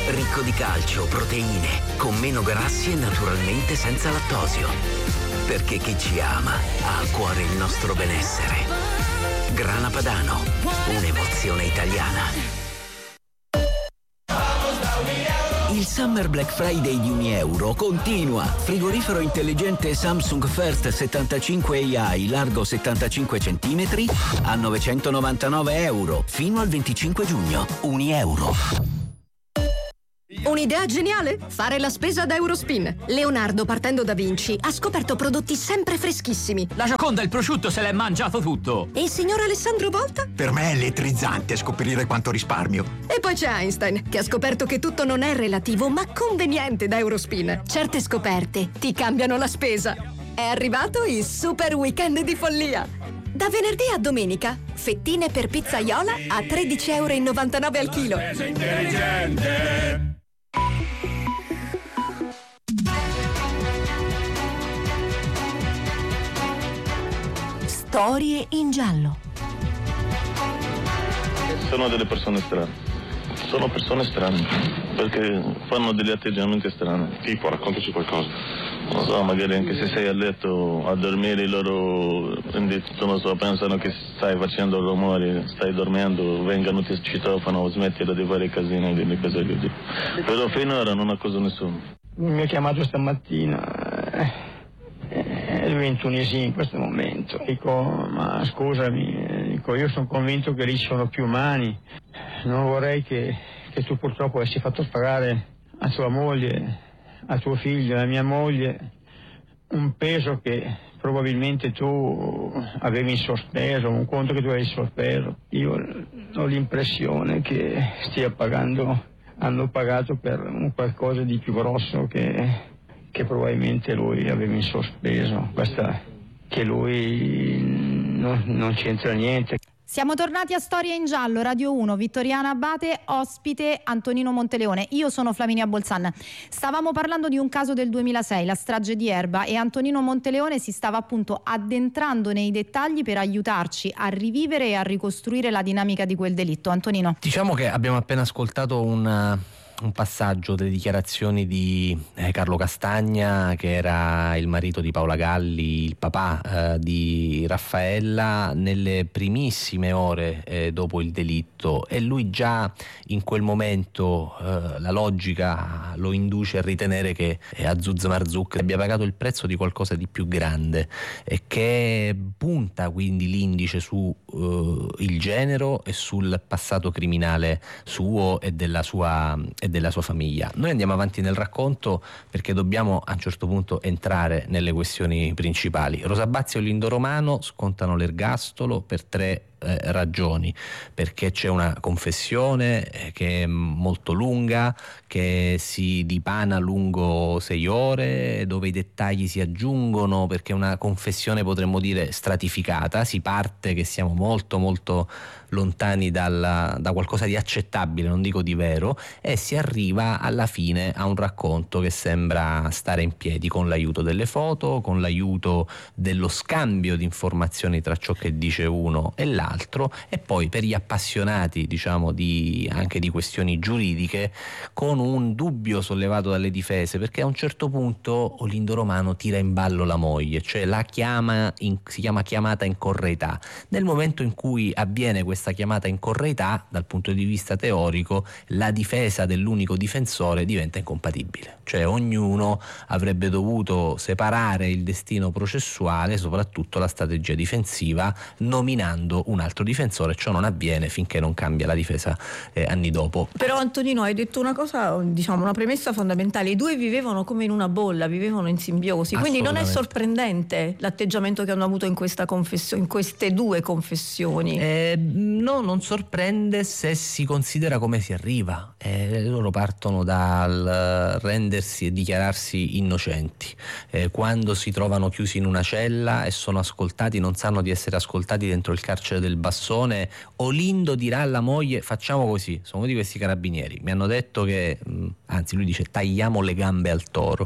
Ricco di calcio, proteine, con meno grassi e naturalmente senza lattosio. Perché chi ci ama ha a cuore il nostro benessere. Grana Padano, un'emozione italiana. Il Summer Black Friday di Unieuro continua. Frigorifero intelligente Samsung First 75 AI largo 75 cm a €999 fino al 25 giugno. Unieuro. Un'idea geniale? Fare la spesa da Eurospin. Leonardo, partendo da Vinci, ha scoperto prodotti sempre freschissimi. La Gioconda il prosciutto se l'è mangiato tutto. E il signor Alessandro Volta? Per me è elettrizzante scoprire quanto risparmio. E poi c'è Einstein, che ha scoperto che tutto non è relativo, ma conveniente da Eurospin. Certe scoperte ti cambiano la spesa. È arrivato il super weekend di follia. Da venerdì a domenica, fettine per pizzaiola a €13,99 al chilo. Spesa intelligente. Storie in giallo. Sono delle persone strane. Sono persone strane perché fanno degli atteggiamenti strani. Tipo, raccontaci qualcosa. Non so, magari anche se sei a letto a dormire loro non so, pensano che stai facendo rumori, stai dormendo, vengono, ti citofono, smettila di fare casini, delle cose così. Però finora non accuso nessuno. Mi ha chiamato stamattina, lui è in Tunisia in questo momento. Dico, ma scusami, dico, io sono convinto che lì ci sono più umani. Non vorrei che tu purtroppo avessi fatto pagare a tua moglie, a tuo figlio, alla mia moglie, un peso che probabilmente tu avevi in sospeso, un conto che tu avevi in sospeso. Io ho l'impressione che hanno pagato per un qualcosa di più grosso che probabilmente lui aveva in sospeso, che lui non c'entra niente. Siamo tornati a Storie in Giallo, Radio 1, Vittoriana Abate, ospite Antonino Monteleone. Io sono Flaminia Bolzan. Stavamo parlando di un caso del 2006, la strage di Erba, e Antonino Monteleone si stava appunto addentrando nei dettagli per aiutarci a rivivere e a ricostruire la dinamica di quel delitto. Antonino. Diciamo che abbiamo appena ascoltato un passaggio delle dichiarazioni di Carlo Castagna, che era il marito di Paola Galli, il papà di Raffaella, nelle primissime ore dopo il delitto, e lui già in quel momento la logica lo induce a ritenere che Azouz Marzouk abbia pagato il prezzo di qualcosa di più grande e che punta quindi l'indice su il genero e sul passato criminale suo e della sua famiglia. Noi andiamo avanti nel racconto perché dobbiamo a un certo punto entrare nelle questioni principali. Rosa Bazzi e Olindo Romano scontano l'ergastolo per 3 ragioni: perché c'è una confessione che è molto lunga, che si dipana lungo 6 ore, dove i dettagli si aggiungono, perché è una confessione, potremmo dire, stratificata. Si parte che siamo molto molto lontani da qualcosa di accettabile, non dico di vero, e si arriva alla fine a un racconto che sembra stare in piedi, con l'aiuto delle foto, con l'aiuto dello scambio di informazioni tra ciò che dice uno e l'altro, e poi per gli appassionati, diciamo, anche di questioni giuridiche, con un dubbio sollevato dalle difese, perché a un certo punto Olindo Romano tira in ballo la moglie, cioè si chiama chiamata in correità. Nel momento in cui avviene questa chiamata in correità, dal punto di vista teorico, la difesa dell'unico difensore diventa incompatibile, cioè ognuno avrebbe dovuto separare il destino processuale, soprattutto la strategia difensiva, nominando un altro difensore. Ciò non avviene finché non cambia la difesa anni dopo. Però Antonino, hai detto una cosa, diciamo una premessa fondamentale: i due vivevano come in una bolla, vivevano in simbiosi, quindi non è sorprendente l'atteggiamento che hanno avuto in questa in queste 2 confessioni. No, non sorprende se si considera come si arriva. Loro partono dal rendersi e dichiararsi innocenti. Quando si trovano chiusi in una cella e sono ascoltati, non sanno di essere ascoltati dentro il carcere del Bassone, Olindo dirà alla moglie: facciamo così, sono di questi carabinieri, mi hanno detto che, anzi lui dice, tagliamo le gambe al toro,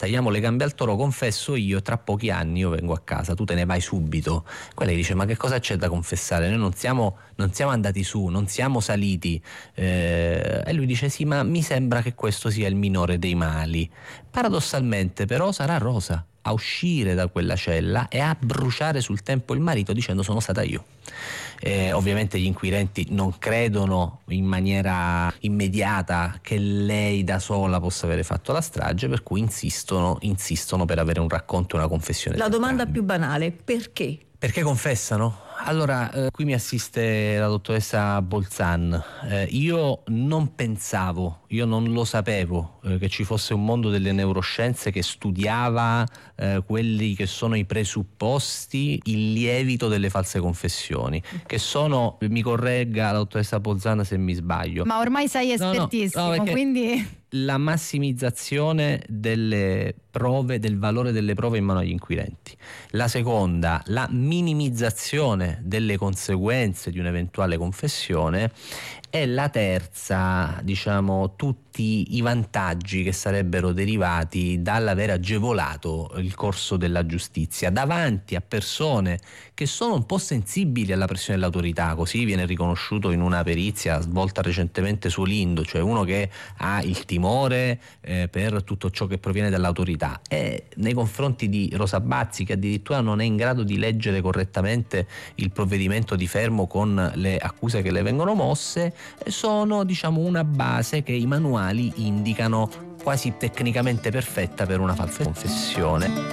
confesso io, tra pochi anni io vengo a casa, tu te ne vai subito. Quella gli dice: ma che cosa c'è da confessare? Noi non siamo andati su, non siamo saliti, e lui lui dice sì, ma mi sembra che questo sia il minore dei mali. Paradossalmente però sarà Rosa a uscire da quella cella e a bruciare sul tempo il marito dicendo sono stata io. Ovviamente gli inquirenti non credono in maniera immediata che lei da sola possa avere fatto la strage, per cui insistono per avere un racconto e una confessione. La domanda più banale, perché? Perché confessano? Allora, qui mi assiste la dottoressa Bolzan. Io non pensavo, io non lo sapevo che ci fosse un mondo delle neuroscienze che studiava quelli che sono i presupposti, il lievito delle false confessioni, che sono, mi corregga la dottoressa Bolzan se mi sbaglio. Ma ormai sei espertissimo, no, quindi... La massimizzazione delle prove, del valore delle prove in mano agli inquirenti. La seconda, la minimizzazione delle conseguenze di un'eventuale confessione. E la terza, diciamo, tutti i vantaggi che sarebbero derivati dall'aver agevolato il corso della giustizia davanti a persone che sono un po' sensibili alla pressione dell'autorità. Così viene riconosciuto in una perizia svolta recentemente su Lindo, cioè uno che ha il timore per tutto ciò che proviene dall'autorità, e nei confronti di Rosa Bazzi, che addirittura non è in grado di leggere correttamente il provvedimento di fermo con le accuse che le vengono mosse, sono, diciamo, una base che i manuali indicano quasi tecnicamente perfetta per una falsa confessione.